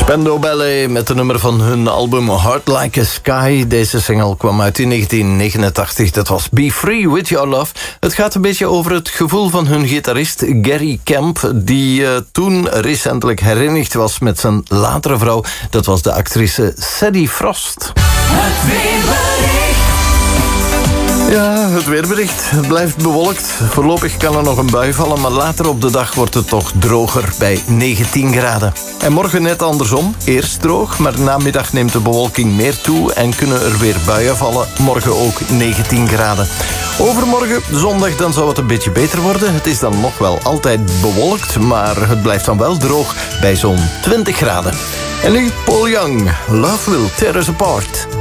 Spandau Ballet met de nummer van hun album Heart Like a Sky. Deze single kwam uit in 1989. Dat was Be Free With Your Love. Het gaat een beetje over het gevoel van hun gitarist Gary Kemp, die toen recentelijk herenigd was met zijn latere vrouw. Dat was de actrice Sadie Frost. Het weerbericht. Ja, het weerbericht. Het blijft bewolkt. Voorlopig kan er nog een bui vallen, maar later op de dag wordt het toch droger bij 19 graden. En morgen net andersom. Eerst droog, maar namiddag neemt de bewolking meer toe en kunnen er weer buien vallen. Morgen ook 19 graden. Overmorgen, zondag, dan zou het een beetje beter worden. Het is dan nog wel altijd bewolkt, maar het blijft dan wel droog bij zo'n 20 graden. En nu Paul Young, Love Will Tear Us Apart.